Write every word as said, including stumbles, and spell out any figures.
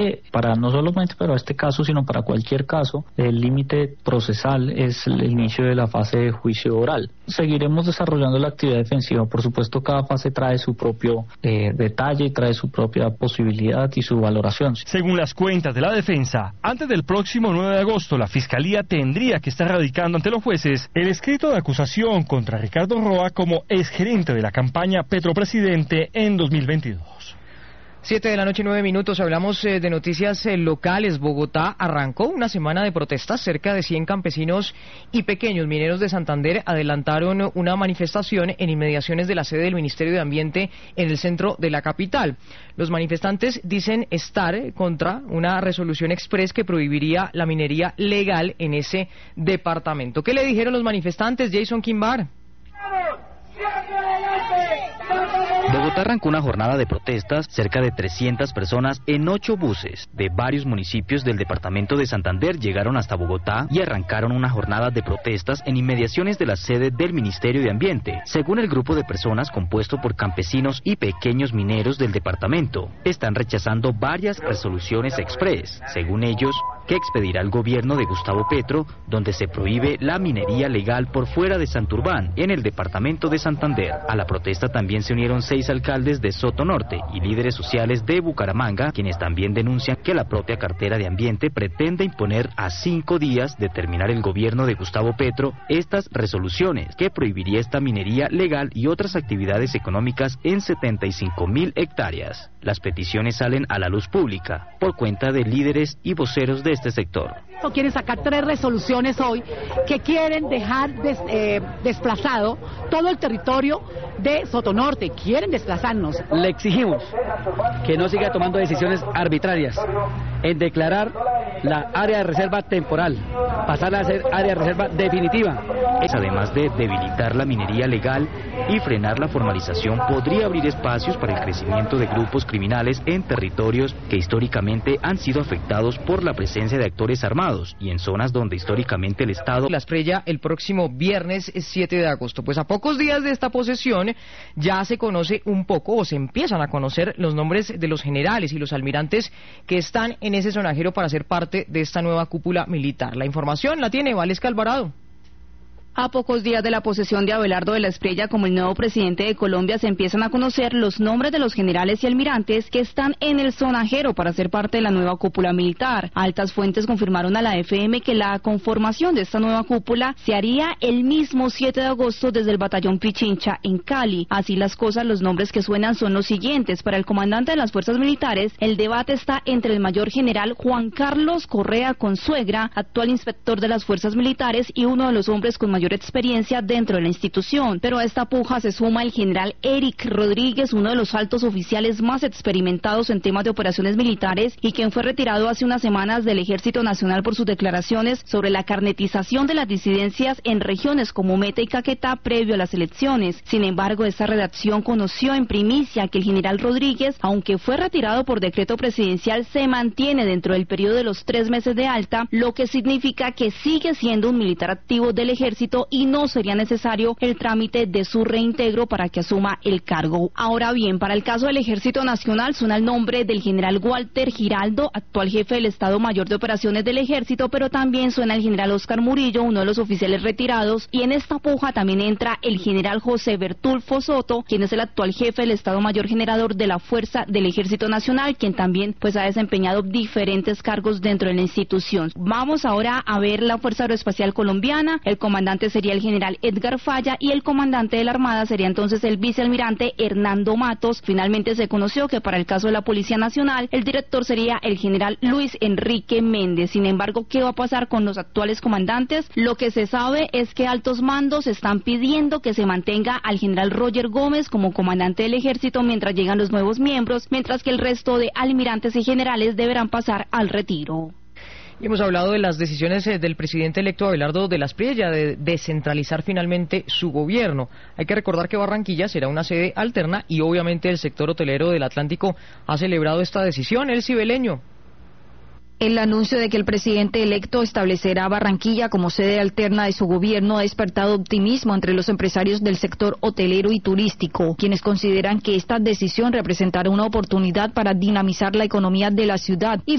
Para no solamente para este caso, sino para cualquier caso, el límite procesal es el inicio de la fase de juicio oral. Seguiremos desarrollando la actividad defensiva. Por supuesto, cada fase trae su propio eh, detalle y trae su propia posibilidad y su valoración. Según las cuentas de la defensa, antes del próximo nueve de agosto, la Fiscalía tendría que estar radicando ante los jueces el escrito de acusación contra Ricardo Roa como exgerente de la campaña Petropresidente en dos mil veintidós. Siete de la noche, nueve minutos, hablamos eh, de noticias eh, locales. Bogotá arrancó una semana de protestas. Cerca de cien campesinos y pequeños mineros de Santander adelantaron una manifestación en inmediaciones de la sede del Ministerio de Ambiente en el centro de la capital. Los manifestantes dicen estar contra una resolución express que prohibiría la minería legal en ese departamento. ¿Qué le dijeron los manifestantes, Jason Quimbar? Bogotá arrancó una jornada de protestas, cerca de trescientas personas en ocho buses de varios municipios del departamento de Santander llegaron hasta Bogotá y arrancaron una jornada de protestas en inmediaciones de la sede del Ministerio de Ambiente. Según el grupo de personas compuesto por campesinos y pequeños mineros del departamento, están rechazando varias resoluciones express, según ellos, que expedirá el gobierno de Gustavo Petro, donde se prohíbe la minería legal por fuera de Santurbán, en el departamento de Santander. A la protesta también se unieron seis alcaldes de Soto Norte y líderes sociales de Bucaramanga, quienes también denuncian que la propia cartera de Ambiente pretende imponer a cinco días de terminar el gobierno de Gustavo Petro estas resoluciones que prohibiría esta minería legal y otras actividades económicas en setenta y cinco mil hectáreas. Las peticiones salen a la luz pública por cuenta de líderes y voceros de este sector. Quieren sacar tres resoluciones hoy que quieren dejar des, eh, desplazado todo el territorio de Sotonorte. Quieren desplazarnos. Le exigimos que no siga tomando decisiones arbitrarias en declarar la área de reserva temporal, pasar a ser área de reserva definitiva. Además de debilitar la minería legal y frenar la formalización, podría abrir espacios para el crecimiento de grupos criminales en territorios que históricamente han sido afectados por la presencia de actores armados y en zonas donde históricamente el Estado... La Esprella el próximo viernes siete de agosto. Pues a pocos días de esta posesión ya se conoce un poco, o se empiezan a conocer los nombres de los generales y los almirantes que están en ese sonajero para ser parte de esta nueva cúpula militar. La información la tiene Valesca Alvarado. A pocos días de la posesión de Abelardo de la Esprella como el nuevo presidente de Colombia, se empiezan a conocer los nombres de los generales y almirantes que están en el sonajero para ser parte de la nueva cúpula militar. Altas fuentes confirmaron a la F M que la conformación de esta nueva cúpula se haría el mismo siete de agosto desde el batallón Pichincha en Cali. Así las cosas, los nombres que suenan son los siguientes. Para el comandante de las fuerzas militares, el debate está entre el mayor general Juan Carlos Correa Consuegra, actual inspector de las fuerzas militares y uno de los hombres con mayor mayor experiencia dentro de la institución, pero a esta puja se suma el general Eric Rodríguez, uno de los altos oficiales más experimentados en temas de operaciones militares y quien fue retirado hace unas semanas del Ejército Nacional por sus declaraciones sobre la carnetización de las disidencias en regiones como Meta y Caquetá previo a las elecciones. Sin embargo, esta redacción conoció en primicia que el general Rodríguez, aunque fue retirado por decreto presidencial, se mantiene dentro del periodo de los tres meses de alta, lo que significa que sigue siendo un militar activo del Ejército y no sería necesario el trámite de su reintegro para que asuma el cargo. Ahora bien, para el caso del Ejército Nacional suena el nombre del general Walter Giraldo, actual jefe del Estado Mayor de Operaciones del Ejército, pero también suena el general Oscar Murillo, uno de los oficiales retirados, y en esta puja también entra el general José Bertulfo Soto, quien es el actual jefe del Estado Mayor Generador de la Fuerza del Ejército Nacional, quien también pues ha desempeñado diferentes cargos dentro de la institución. Vamos ahora a ver la Fuerza Aeroespacial Colombiana. El comandante sería el general Edgar Falla y el comandante de la Armada sería entonces el vicealmirante Hernando Matos. Finalmente se conoció que para el caso de la Policía Nacional el director sería el general Luis Enrique Méndez. Sin embargo, ¿qué va a pasar con los actuales comandantes? Lo que se sabe es que altos mandos están pidiendo que se mantenga al general Roger Gómez como comandante del Ejército mientras llegan los nuevos miembros, mientras que el resto de almirantes y generales deberán pasar al retiro. Y hemos hablado de las decisiones eh, del presidente electo Abelardo de la Espriella de descentralizar finalmente su gobierno. Hay que recordar que Barranquilla será una sede alterna y obviamente el sector hotelero del Atlántico ha celebrado esta decisión. El cibeleño. El anuncio de que el presidente electo establecerá Barranquilla como sede alterna de su gobierno ha despertado optimismo entre los empresarios del sector hotelero y turístico, quienes consideran que esta decisión representará una oportunidad para dinamizar la economía de la ciudad y